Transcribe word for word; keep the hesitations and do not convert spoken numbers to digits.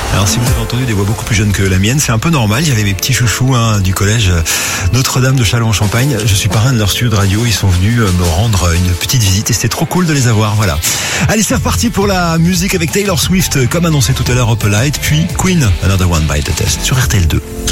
Alors si vous avez entendu des voix beaucoup plus jeunes que la mienne, c'est un peu normal. J'avais mes petits chouchous hein, du collège Notre-Dame de Châlons-en-Champagne. Je suis parrain de leur studio de radio. Ils sont venus me rendre une petite visite et c'était trop cool de les avoir. Voilà. Allez, c'est reparti pour la musique avec Taylor Swift, comme annoncé tout à l'heure, Up Light, puis Queen, Another One Bite the Test sur R T L deux.